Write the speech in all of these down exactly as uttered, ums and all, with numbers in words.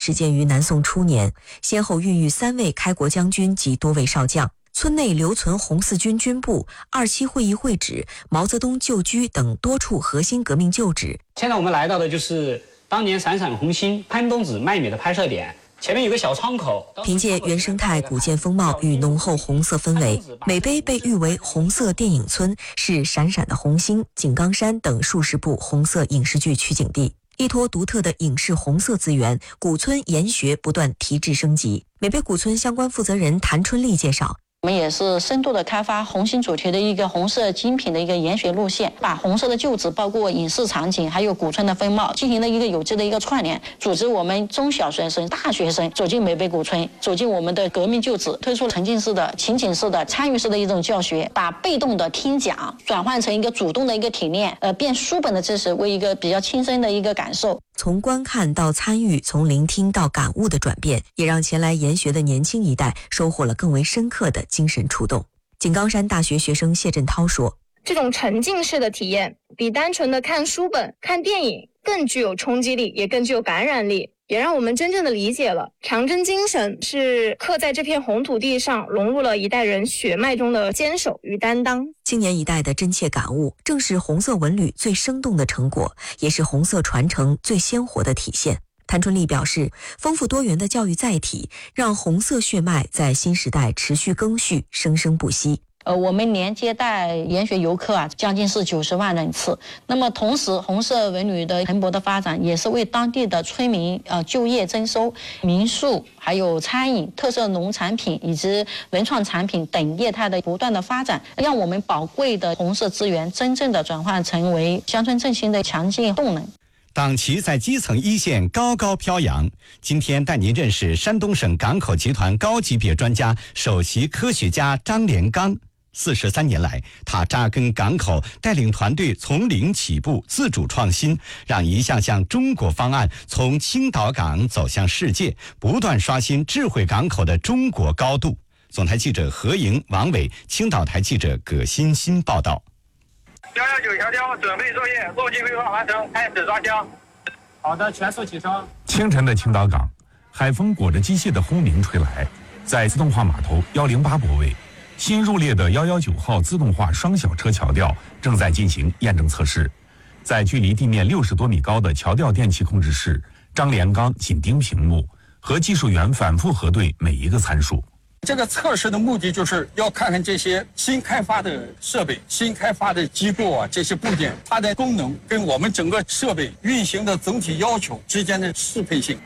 始建于南宋初年，先后孕育三位开国将军及多位少将。村内留存红四军军部、二七会议会址、毛泽东旧居等多处核心革命旧址。 现在我们来到的就是当年闪闪红星潘冬子卖米的拍摄点，前面有个小窗口。 凭借原生态古建风貌与浓厚红色氛围，美碑被誉为红色电影村，是闪闪的红星、井冈山等数十部红色影视剧取景地。依托独特的影视红色资源，古村研学不断提质升级。美碑古村相关负责人谭春丽介绍。 我们也是深度的开发红星主题的一个红色精品的一个研学路线，把红色的旧址包括影视场景还有古村的风貌进行了一个有机的一个串联，组织我们中小学生、大学生走进美碑古村，走进我们的革命旧址，推出沉浸式的、情景式的、参与式的一种教学，把被动的听讲转换成一个主动的一个体验，呃，变书本的知识为一个比较亲身的一个感受。 从观看到参与，从聆听到感悟的转变，也让前来研学的年轻一代收获了更为深刻的精神触动。井冈山大学学生谢振涛说， 这种沉浸式的体验比单纯的看书本、看电影更具有冲击力，也更具有感染力，也让我们真正的理解了长征精神是刻在这片红土地上，融入了一代人血脉中的坚守与担当。 青年一代的真切感悟，正是红色文旅最生动的成果，也是红色传承最鲜活的体现。谭春丽表示，丰富多元的教育载体，让红色血脉在新时代持续更续，生生不息。 呃，我们年接待研学游客啊，将近是九十万人次。那么同时，红色文旅的蓬勃的发展，也是为当地的村民呃就业增收、民宿、还有餐饮、特色农产品以及文创产品等业态的不断的发展，让我们宝贵的红色资源真正的转换成为乡村振兴的强劲动能。 党旗在基层一线高高飘扬。今天带您认识山东省港口集团高级别专家、首席科学家张连刚。四十三年来，他扎根港口，带领团队从零起步，自主创新，让一项项中国方案从青岛港走向世界，不断刷新智慧港口的中国高度。总台记者何莹、王伟，青岛台记者葛欣欣报道。 幺幺九调调，准备作业，路径规划完成，开始抓枪。 好的，全速起升。 清晨的青岛港，海风裹着机械的轰鸣吹来，在自动化码头一零八泊位。新入列的一一九号自动化双小车桥吊正在进行验证测试，在距离地面六十多米高的桥吊电气控制室，张连刚紧盯屏幕，和技术员反复核对每一个参数。 这个测试的目的就是要看看这些新开发的设备、新开发的机构啊，这些部件它的功能跟我们整个设备运行的总体要求之间的适配性。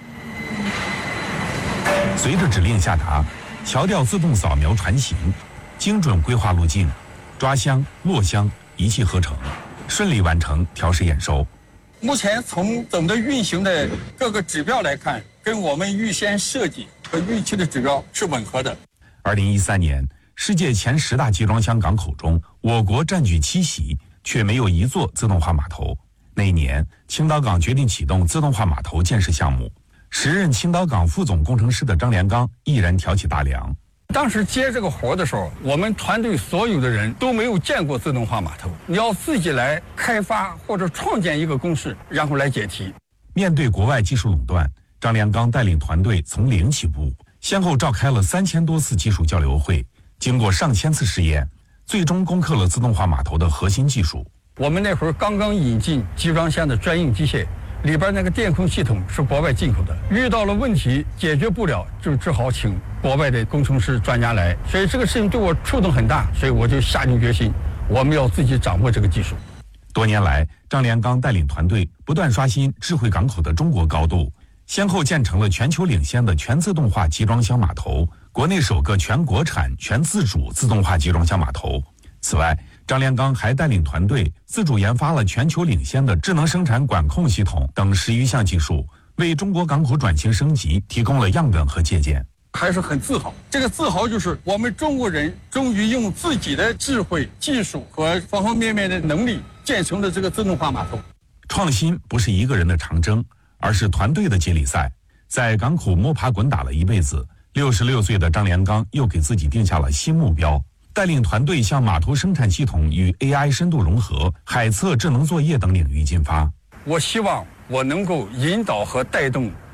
随着指令下达，桥吊自动扫描船型，精准规划路径，抓箱、落箱一气呵成，顺利完成调试验收。 目前从整个运行的各个指标来看，跟我们预先设计和预期的指标是吻合的。 二零一三年，世界前十大集装箱港口中，我国占据七席，却没有一座自动化码头。那一年，青岛港决定启动自动化码头建设项目。时任青岛港副总工程师的张连刚毅然挑起大梁。 当时接这个活的时候，我们团队所有的人都没有见过自动化码头，你要自己来开发或者创建一个公式，然后来解题。 面对国外技术垄断，张连刚带领团队从零起步，先后召开了三千多次技术交流会，经过上千次试验，最终攻克了自动化码头的核心技术。 我们那会儿刚刚引进集装箱的专用机械，里边那个电控系统是国外进口的，遇到了问题解决不了，就只好请国外的工程师专家来，所以这个事情对我触动很大，所以我就下定决心，我们要自己掌握这个技术。 多年来，张连刚带领团队不断刷新智慧港口的中国高度，先后建成了全球领先的全自动化集装箱码头，国内首个全国产全自主自动化集装箱码头。此外，张连刚还带领团队自主研发了全球领先的智能生产管控系统等十余项技术，为中国港口转型升级提供了样本和借鉴。 还是很自豪，这个自豪就是我们中国人终于用自己的智慧、技术和方方面面的能力建成了这个自动化码头。 创新不是一个人的长征，而是团队的接力赛。在港口摸爬滚打了一辈子，六十六岁的张连刚又给自己定下了新目标，带领团队向码头生产系统与 A I 深度融合、海测智能作业等领域进发。 我希望我能够引导和带动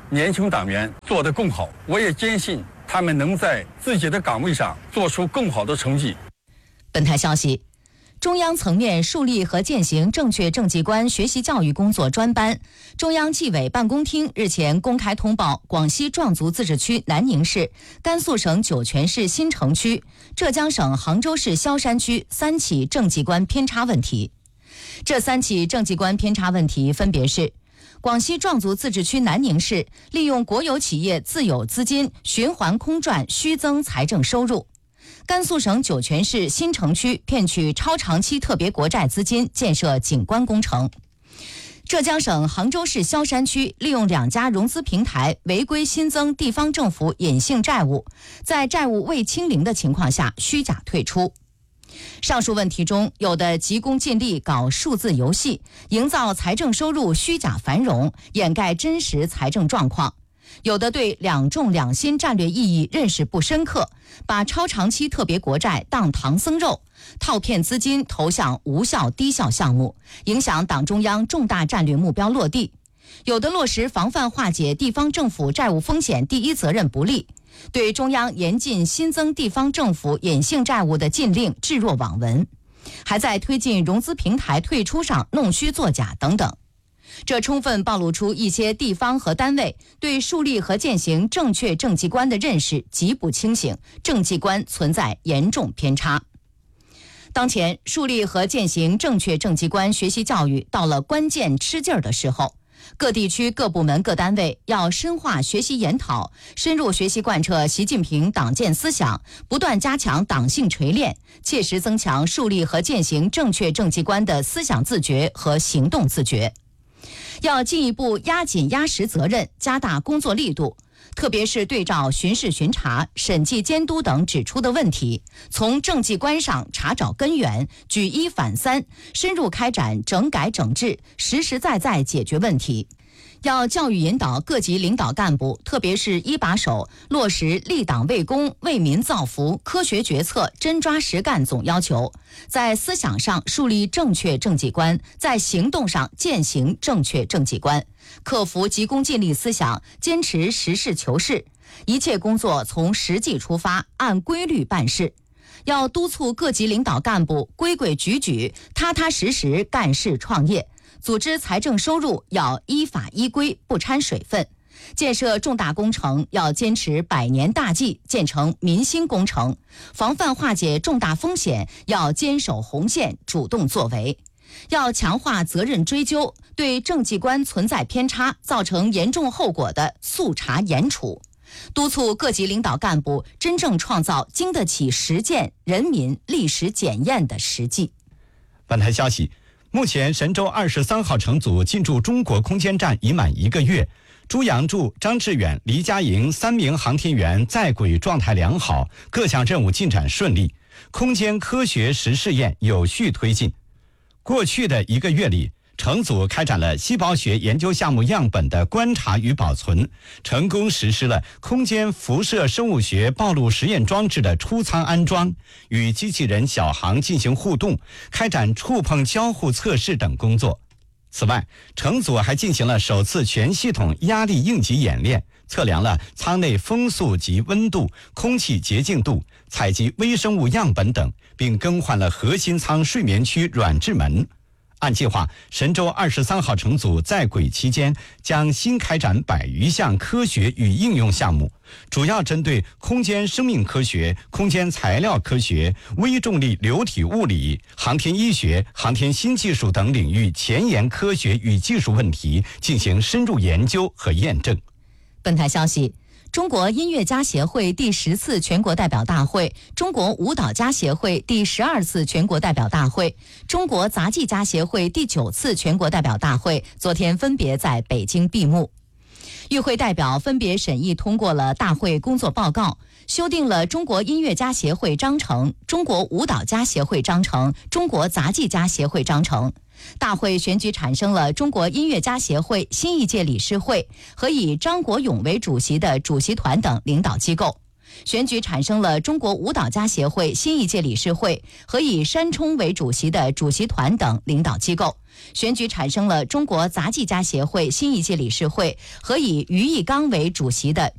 年轻党员做得更好。我也坚信他们能在自己的岗位上做出更好的成绩。 本台消息，中央层面树立和践行正确政绩观学习教育工作专班，中央纪委办公厅日前公开通报广西壮族自治区南宁市、甘肃省酒泉市新城区、浙江省杭州市萧山区三起政绩观偏差问题。这三起政绩观偏差问题分别是：广西壮族自治区南宁市利用国有企业自有资金循环空转虚增财政收入；甘肃省酒泉市新城区骗取超长期特别国债资金建设景观工程；浙江省杭州市萧山区利用两家融资平台违规新增地方政府隐性债务，在债务未清零的情况下虚假退出。上述问题中，有的急功近利搞数字游戏，营造财政收入虚假繁荣，掩盖真实财政状况；有的对两重两新战略意义认识不深刻，把超长期特别国债当唐僧肉，套骗资金投向无效低效项目，影响党中央重大战略目标落地；有的落实防范化解地方政府债务风险第一责任不力，对中央严禁新增地方政府隐性债务的禁令置若罔闻，还在推进融资平台退出上弄虚作假等等。这充分暴露出一些地方和单位对树立和践行正确政绩观的认识极不清醒，政绩观存在严重偏差。当前树立和践行正确政绩观学习教育到了关键吃劲儿的时候，各地区各部门各单位要深化学习研讨，深入学习贯彻习近平党建思想，不断加强党性锤炼，切实增强树立和践行正确政绩观的思想自觉和行动自觉。要进一步压紧压实责任，加大工作力度，特别是对照巡视巡查、审计监督等指出的问题，从政绩观上查找根源，举一反三，深入开展整改整治，实实在在解决问题。要教育引导各级领导干部，特别是一把手，落实立党为公、为民造福、科学决策、真抓实干总要求，在思想上树立正确政绩观，在行动上践行正确政绩观，克服急功近利思想，坚持实事求是，一切工作从实际出发，按规律办事。要督促各级领导干部规规矩矩、踏踏实实干事创业，组织财政收入要依法依规，不掺水分；建设重大工程要坚持百年大计，建成民心工程；防范化解重大风险要坚守红线，主动作为；要强化责任追究，对政绩观存在偏差、造成严重后果的速查严处。督促各级领导干部真正创造经得起实践、人民历史检验的实际。 本台消息，目前神舟二十三号乘组进驻中国空间站已满一个月，朱杨柱、张志远、黎佳莹三名航天员在轨状态良好，各项任务进展顺利，空间科学实试验有序推进。过去的一个月里，乘组开展了细胞学研究项目样本的观察与保存，成功实施了空间辐射生物学暴露实验装置的出舱安装，与机器人小航进行互动，开展触碰交互测试等工作。此外，乘组还进行了首次全系统压力应急演练，测量了舱内风速及温度、空气洁净度，采集微生物样本等，并更换了核心舱睡眠区软质门。按计划，神舟二十三号乘组在轨期间将新开展百余项科学与应用项目，主要针对空间生命科学、空间材料科学、微重力流体物理、航天医学、航天新技术等领域前沿科学与技术问题进行深入研究和验证。 本台消息，中国音乐家协会第十次全国代表大会、中国舞蹈家协会第十二次全国代表大会、中国杂技家协会第九次全国代表大会昨天分别在北京闭幕。与会代表分别审议通过了大会工作报告，修订了中国音乐家协会章程、中国舞蹈家协会章程、中国杂技家协会章程。大会选举产生了中国音乐家协会新一届理事会和以张国勇为主席的主席团等领导机构。 选举产生了中国舞蹈家协会新一届理事会和以山冲为主席的主席团等领导机构。选举产生了中国杂技家协会新一届理事会和以于义刚为主席的